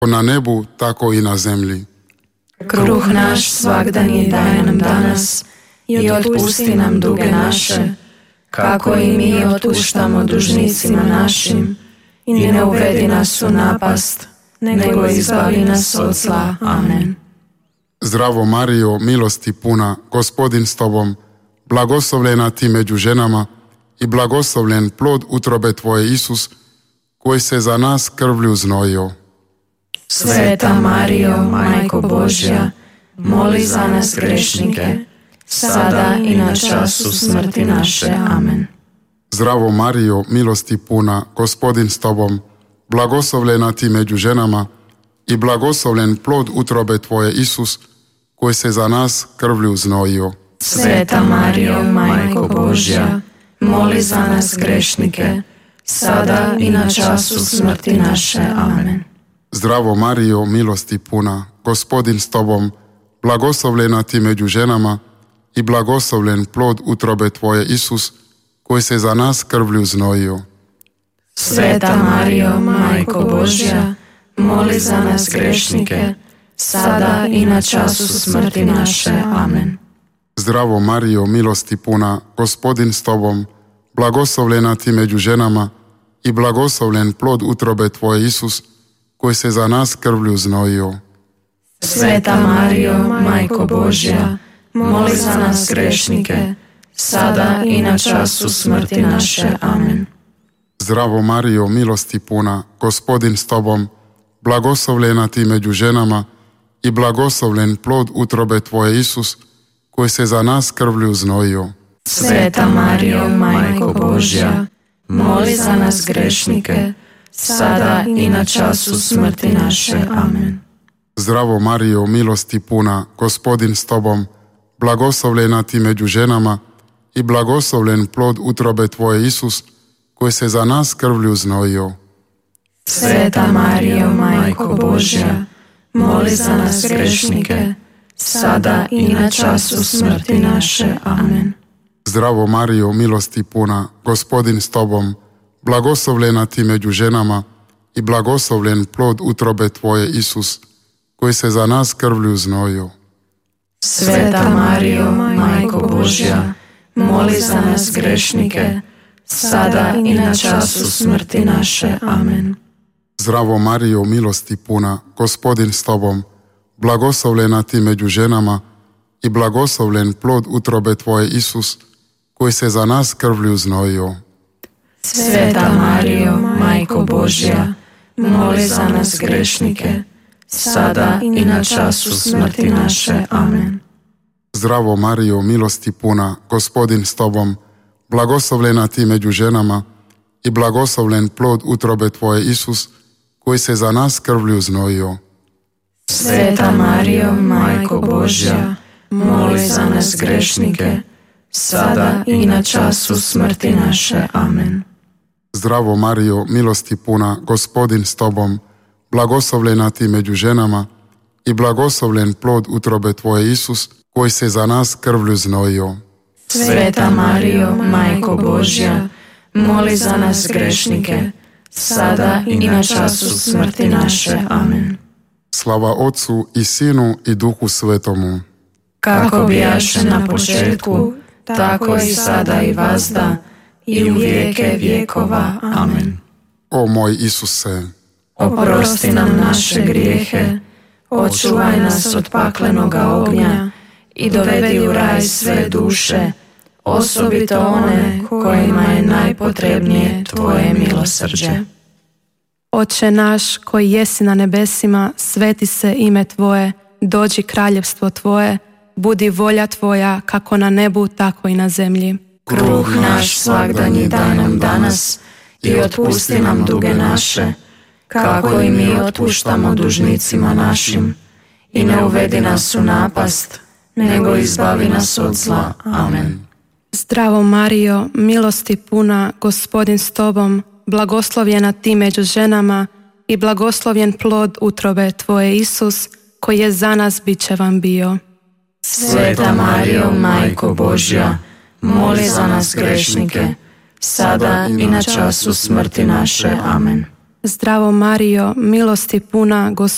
na nebu, tako i na zemlji. Kruh naš svagdanji daj nam danas i otpusti nam duge naše, kako i mi otpuštamo dužnicima našim. I ne uvedi nas u napast, nego izbavi nas od zla. Amen. Zdravo Marijo, milosti puna, Gospodin s tobom, blagoslovljena ti među ženama i blagoslovljen plod utrobe tvoje, Isus, koji se za nas krvlju znojio. Sveta Marijo, Majko Božja, moli za nas grešnike, sada i na času smrti naše. Amen. Zdravo Marijo, milosti puna, Gospodin s tobom, blagoslovljena ti među ženama i blagoslovljen plod utrobe tvoje, Isus, koji se za nas krvlju znojio. Sveta Marijo, Majko Božja, moli za nas grešnike, sada i na času smrti naše. Amen. Zdravo Marijo, milosti puna, Gospodin s tobom, blagoslovljena ti među ženama i blagoslovljen plod utrobe tvoje, Isus, koji se za nas krvlju znojio. Sveta Marijo, Majko Božja, moli za nas grešnike, sada i na času smrti naše. Amen. Zdravo Marijo, milosti puna, Gospodin s tobom, blagoslovljena ti među ženama i blagoslovljen plod utrobe tvoje, Isus, koji se za nas krvlju znojio. Sveta Marijo, Majko Božja, moli za nas grešnike, sada i na času smrti naše. Amen. Zdravo Marijo, milosti puna, Gospodin s tobom, blagoslovljena ti među ženama i blagoslovljen plod utrobe tvoje, Isus, koji se za nas krvlju znojio. Sveta Marijo, Majko Božja, moli za nas grešnike, sada i na času smrti naše. Amen. Zdravo Marijo, milosti puna, Gospodin s tobom, blagoslovljena ti među ženama i blagoslovljen plod utrobe tvoje, Isus, koji se za nas krvlju znojio. Sveta Marijo, Majko Božja, moli za nas grešnike, sada i na času smrti naše. Amen. Zdravo Marijo, milosti puna, Gospodin s tobom, blagoslovljena ti među ženama i blagoslovljen plod utrobe tvoje, Isus, koji se za nas krvlju znojio. Sveta Marijo, Majko Božja, moli za nas grešnike, sada i na času smrti naše. Amen. Zdravo Marijo, milosti puna, Gospodin s tobom, blagoslovljena ti među ženama i blagoslovljen plod utrobe tvoje, Isus, koji se za nas krvlju znojio. Sveta Marijo, Majko Božja, moli za nas grešnike, sada i na času smrti naše. Amen. Zdravo Marijo, milosti puna, Gospodin s tobom, blagoslovljena ti među ženama i blagoslovljen plod utrobe tvoje, Isus, koji se za nas krvlju znojio. Sveta Marijo, Majko Božja, moli za nas grešnike, sada i na času smrti naše. Amen. Zdravo Marijo, milosti puna, Gospodin s tobom, blagoslovljena ti među ženama i blagoslovljen plod utrobe tvoje, Isus, koji se za nas krvlju znojio. Sveta Marijo, Majko Božja, moli za nas grešnike, sada i na času smrti naše. Amen. Slava Otcu i Sinu i Duhu Svetomu. Kako bijaše na početku, tako i sada i vazda, i u vijeke vjekova. Amen. O moj Isuse, oprosti nam naše grijehe, očuvaj nas od paklenoga ognja i dovedi u raj sve duše, osobito one kojima je najpotrebnije tvoje milosrđe. Oče naš koji jesi na nebesima, sveti se ime tvoje, dođi kraljevstvo tvoje, budi volja tvoja kako na nebu, tako i na zemlji. Kruh naš svagdanji daj nam danas i otpusti nam duge naše, kako i mi otpuštamo dužnicima našim. I ne uvedi nas u napast, nego izbavi nas od zla. Amen. Zdravo Marijo, milosti puna, Gospodin s tobom, blagoslovljena ti među ženama i blagoslovljen plod utrobe tvoje, Isus, koji je za nas bičevan bio. Sveta Marijo, Majko Božja, moli za nas grešnike, sada i na času smrti naše. Amen. Zdravo Marijo, milosti puna, Gospodin